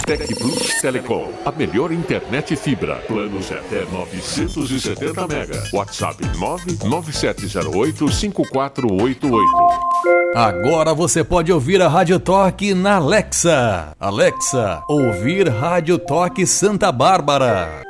Tec Plus Telecom, a melhor internet e fibra. Planos até 970 mega. WhatsApp 997085488. Agora você pode ouvir a Rádio Toque na Alexa. Alexa, ouvir Rádio Toque Santa Bárbara.